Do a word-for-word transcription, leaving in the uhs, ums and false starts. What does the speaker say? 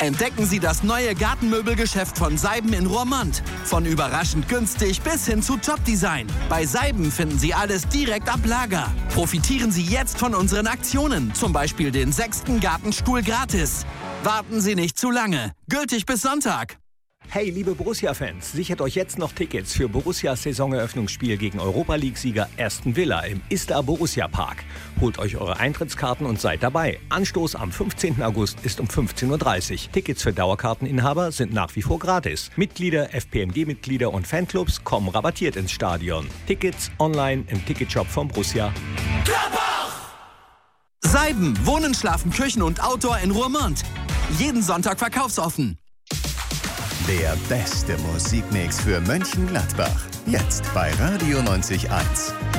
Entdecken Sie das neue Gartenmöbelgeschäft von Seiben in Roermond. Von überraschend günstig bis hin zu Top-Design. Bei Seiben finden Sie alles direkt ab Lager. Profitieren Sie jetzt von unseren Aktionen. Zum Beispiel den sechsten Gartenstuhl gratis. Warten Sie nicht zu lange. Gültig bis Sonntag. Hey, liebe Borussia-Fans, sichert euch jetzt noch Tickets für Borussias Saisoneröffnungsspiel gegen Europa-League-Sieger Aston Villa im Istar Borussia Park. Holt euch eure Eintrittskarten und seid dabei. Anstoß am fünfzehnten August ist um fünfzehn Uhr dreißig. Tickets für Dauerkarteninhaber sind nach wie vor gratis. Mitglieder, F P M G-Mitglieder und Fanclubs kommen rabattiert ins Stadion. Tickets online im Ticketshop von Borussia. Seiben, Wohnen, Schlafen, Küchen und Outdoor in Roermond. Jeden Sonntag verkaufsoffen. Der beste Musikmix für Mönchengladbach. Jetzt bei Radio neunzig Komma eins.